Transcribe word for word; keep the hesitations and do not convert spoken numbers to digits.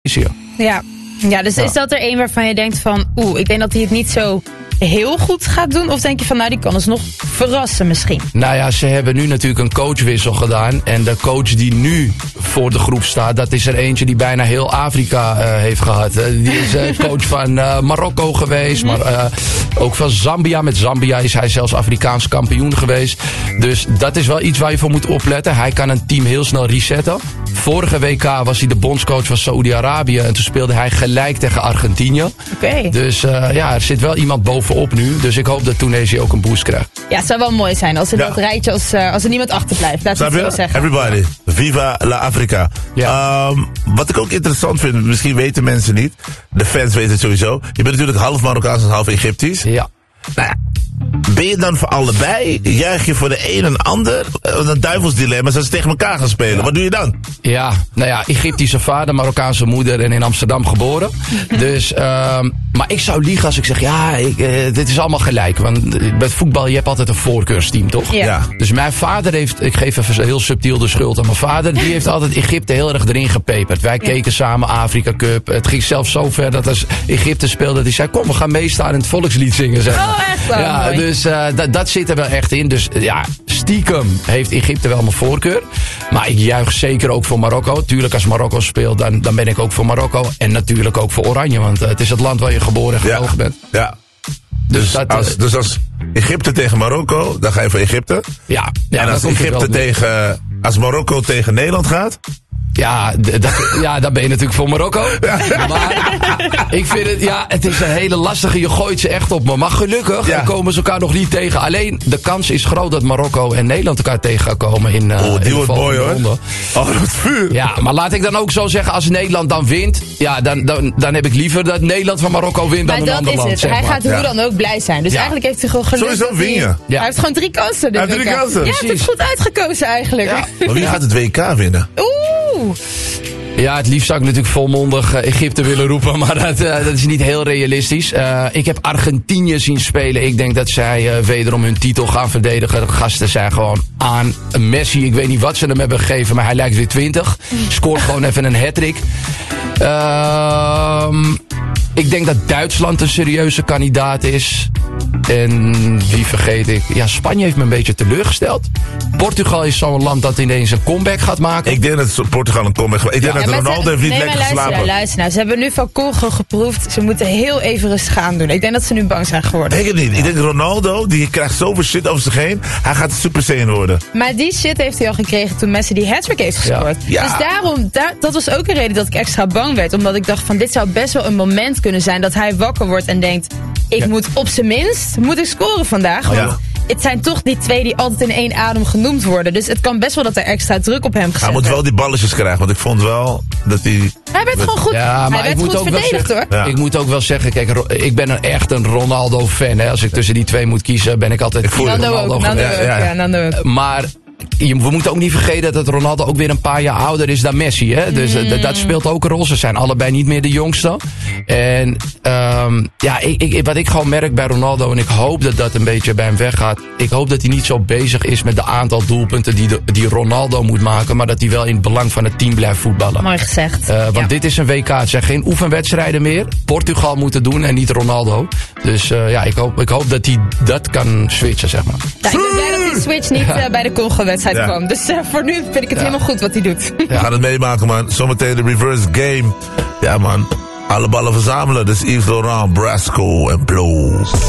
Ja, ja dus ja. Is dat er één waarvan je denkt van... Oeh, ik denk dat hij het niet zo heel goed gaat doen? Of denk je van, nou, die kan ons nog verrassen misschien? Nou ja, ze hebben nu natuurlijk een coachwissel gedaan. En de coach die nu voor de groep staat... dat is er eentje die bijna heel Afrika uh, heeft gehad. Uh, die is uh, coach van uh, Marokko geweest. Mm-hmm. Maar uh, ook van Zambia. Met Zambia is hij zelfs Afrikaans kampioen geweest. Dus dat is wel iets waar je voor moet opletten. Hij kan een team heel snel resetten. Vorige W K was hij de bondscoach van Saoedi-Arabië. En toen speelde hij gelijk tegen Argentinië. Okay. Dus uh, ja, er zit wel iemand bovenop nu. Dus ik hoop dat Tunesië ook een boost krijgt. Ja, het zou wel mooi zijn als er ja. dat rijtje, als, uh, als er niemand achterblijft. Laat het zo zeggen. Everybody. Viva la Africa. Ja. Um, wat ik ook interessant vind, misschien weten mensen niet. De fans weten het sowieso. Je bent natuurlijk half Marokkaans en half Egyptisch. Ja. Nou ja. Ben je dan voor allebei? Juich je voor de een en ander? Een duivelsdilemma, als ze tegen elkaar gaan spelen. Ja. Wat doe je dan? Ja, nou ja, Egyptische vader, Marokkaanse moeder en in Amsterdam geboren. Dus, um, maar ik zou liegen als ik zeg, ja, ik, uh, dit is allemaal gelijk. Want bij voetbal, je hebt altijd een voorkeursteam, toch? Ja. Ja. Dus mijn vader heeft, ik geef even heel subtiel de schuld aan mijn vader. Die heeft altijd Egypte heel erg erin gepeperd. Wij keken ja. samen Afrika Cup. Het ging zelfs zo ver dat als Egypte speelde, die zei, kom, we gaan meestaan en het volkslied zingen. Zeg maar. Oh, echt wel. Ja, mooi. dus uh, dat, dat zit er wel echt in. Dus ja, stiekem heeft Egypte wel mijn voorkeur. Maar ik juich zeker ook voor Marokko. Tuurlijk, als Marokko speelt, dan, dan ben ik ook voor Marokko. En natuurlijk ook voor Oranje, want uh, het is het land waar je geboren en getogen ja. bent. Ja. Dus, Dus, dat, als, dus als Egypte tegen Marokko, dan ga je voor Egypte. Ja. ja en als Egypte tegen, als Marokko tegen Nederland gaat... Ja, d- dat, ja, dan ben je natuurlijk voor Marokko. Maar ik vind het, ja, het is een hele lastige. Je gooit ze echt op me. Maar gelukkig ja. komen ze elkaar nog niet tegen. Alleen de kans is groot dat Marokko en Nederland elkaar tegen gaan komen in, uh, oh, die in wordt mooi hoor. ronde. Oh, dat vuur. Ja, maar laat ik dan ook zo zeggen, als Nederland dan wint, ja, dan, dan, dan heb ik liever dat Nederland van Marokko wint dan maar een ander land. Maar dat is het. Hij gaat hoe ja. dan ook blij zijn. Dus ja. eigenlijk heeft hij gewoon geluk. Sowieso win je. Ja. Hij heeft gewoon drie kansen. Hij heeft drie kansen. Ja, het is goed uitgekozen eigenlijk. Ja. Maar wie gaat het W K winnen? Oeh. Ja, het liefst zou ik natuurlijk volmondig uh, Egypte willen roepen, maar dat, uh, dat is niet heel realistisch. Uh, ik heb Argentinië zien spelen. Ik denk dat zij uh, wederom hun titel gaan verdedigen. De gasten zijn gewoon aan. Messi, ik weet niet wat ze hem hebben gegeven, maar hij lijkt weer twintig. Scoort gewoon even een hat-trick. Uh, ik denk dat Duitsland een serieuze kandidaat is. En wie vergeet ik? Ja, Spanje heeft me een beetje teleurgesteld. Portugal is zo'n land dat ineens een comeback gaat maken. Ik denk dat Portugal een comeback gaat maken. Ik denk ja, dat Ronaldo heeft niet nee, lekker luister, geslapen. Luister nou, ze hebben nu van Congo geproefd. Ze moeten heel even rustig aan doen. Ik denk dat ze nu bang zijn geworden. Ik denk het niet. Ik denk Ronaldo, die krijgt zoveel shit over zich heen. Hij gaat Super Saiyan worden. Maar die shit heeft hij al gekregen toen Messi die hat-trick heeft gescoord. Ja. Ja. Dus daarom, daar, dat was ook een reden dat ik extra bang werd. Omdat ik dacht van, dit zou best wel een moment kunnen zijn dat hij wakker wordt en denkt, ik ja. moet op zijn minst, moet ik scoren vandaag. Want ja. het zijn toch die twee die altijd in één adem genoemd worden. Dus het kan best wel dat er extra druk op hem gezet Hij moet wel die balletjes krijgen, want ik vond wel dat hij... Hij werd gewoon goed, ja, maar hij werd ik moet goed ook verdedigd wel zeggen, hoor. Ja. Ik moet ook wel zeggen, kijk, ik ben een, echt een Ronaldo-fan. Hè. Als ik tussen die twee moet kiezen, ben ik altijd... Ik voel Nando Ronaldo ook, Nando ook, ja, ja. ja, Nando ook. Maar... We moeten ook niet vergeten dat Ronaldo ook weer een paar jaar ouder is dan Messi. Hè? Dus mm. d- dat speelt ook een rol. Ze zijn allebei niet meer de jongste. En um, ja, ik, ik, wat ik gewoon merk bij Ronaldo, en ik hoop dat dat een beetje bij hem weggaat. Ik hoop dat hij niet zo bezig is met de aantal doelpunten die, de, die Ronaldo moet maken. Maar dat hij wel in het belang van het team blijft voetballen. Mooi gezegd. Uh, want ja. dit is een W K. Het zijn geen oefenwedstrijden meer. Portugal moet het doen en niet Ronaldo. Dus uh, ja, ik hoop, ik hoop dat hij dat kan switchen, zeg maar. Ja, ik ben blij dat die switch niet uh, bij de Congo-wedstrijd ja. kwam. Dus uh, voor nu vind ik het ja. helemaal goed wat hij doet. Ja. We gaan het meemaken, man. Zometeen de reverse game. Ja, man. Alle ballen verzamelen. Dus Yves Laurent, Brasco en Blow.